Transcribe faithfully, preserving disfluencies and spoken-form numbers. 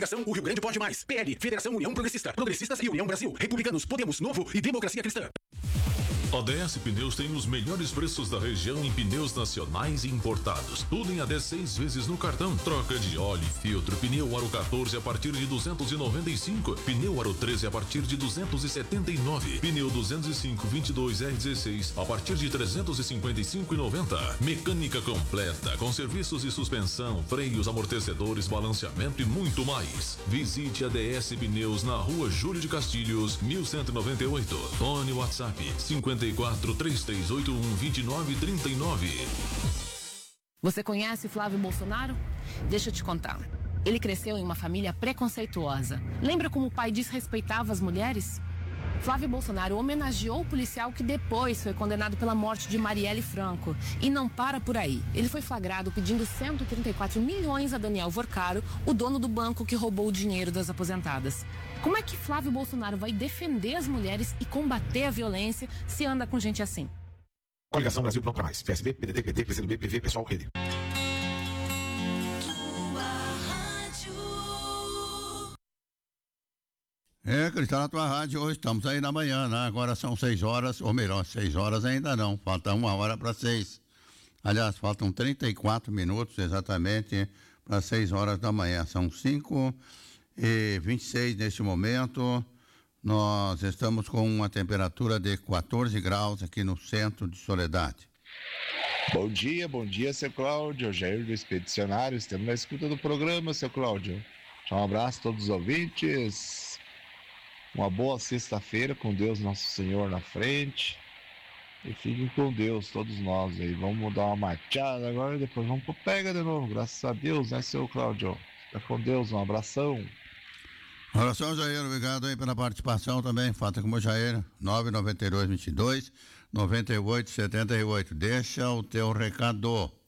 Coligação O Rio Grande Pode Mais. P L, Federação União Progressista. Progressistas e União Brasil. Republicanos, Podemos, Novo e Democracia Cristã. A D S Pneus tem os melhores preços da região em pneus nacionais e importados. Tudo em até seis vezes no cartão. Troca de óleo e filtro. Pneu Aro quatorze a partir de duzentos e noventa e cinco. Pneu Aro treze a partir de duzentos e setenta e nove. Pneu duzentos e cinco vinte e dois R dezesseis a partir de trezentos e cinquenta e cinco e noventa. Mecânica completa com serviços de suspensão, freios, amortecedores, balanceamento e muito mais. Visite a D S Pneus na Rua Júlio de Castilhos, mil cento e noventa e oito. Fone WhatsApp cinquenta e quatro, três três oito um, vinte e nove, trinta e nove. Você conhece Flávio Bolsonaro? Deixa eu te contar. Ele cresceu em uma família preconceituosa. Lembra como o pai desrespeitava as mulheres? Flávio Bolsonaro homenageou o policial que depois foi condenado pela morte de Marielle Franco. E não para por aí. Ele foi flagrado pedindo cento e trinta e quatro milhões a Daniel Vorcaro, o dono do banco que roubou o dinheiro das aposentadas. Como é que Flávio Bolsonaro vai defender as mulheres e combater a violência se anda com gente assim? Coligação Brasil Pronto Pra Mais. P S B, P D T, P T, P C do B, P V, Pessoal, Rede. É, Cristal, na tua rádio, hoje estamos aí na manhã, né? Agora são seis horas, ou melhor, seis horas ainda não, falta uma hora para seis. Aliás, faltam trinta e quatro minutos exatamente para seis horas da manhã. São cinco e vinte e seis neste momento. Nós estamos com uma temperatura de quatorze graus aqui no centro de Soledade. Bom dia, bom dia, seu Cláudio, Jair do Expedicionário, estamos na escuta do programa, seu Cláudio. Um abraço a todos os ouvintes. Uma boa sexta-feira com Deus Nosso Senhor na frente. E fiquem com Deus, todos nós aí. Vamos dar uma marchada agora e depois vamos pro pega de novo. Graças a Deus, né, seu Cláudio? Fica com Deus, um abração. Um abração, Jair. Obrigado aí pela participação também. Falta com o Jair. nove nove dois, vinte e dois, noventa e oito, setenta e oito. Deixa o teu recado.